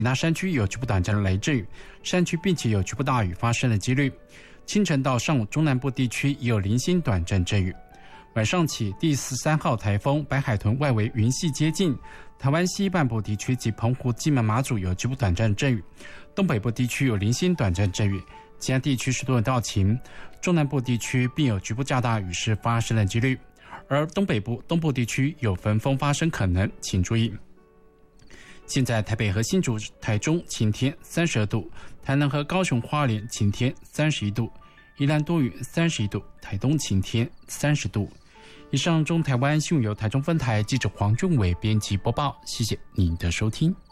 那山区有局部短暂的雷阵雨，山区并且有局部大雨发生的几率。清晨到上午，中南部地区也有零星短暂阵雨。晚上起，第13号台风白海豚外围云系接近台湾西半部地区及澎湖、金门、马祖有局部短暂阵雨，东北部地区有零星短暂阵雨，其他地区是多云到晴。中南部地区并有局部较大雨势发生的几率，而东北部、东部地区有焚风发生可能，请注意。现在台北和新竹、台中晴天32度，台南和高雄、花莲晴天31度，宜兰多云31度，台东晴天30度。以上中台湾新闻由台中分台记者黄俊伟编辑播报，谢谢您的收听。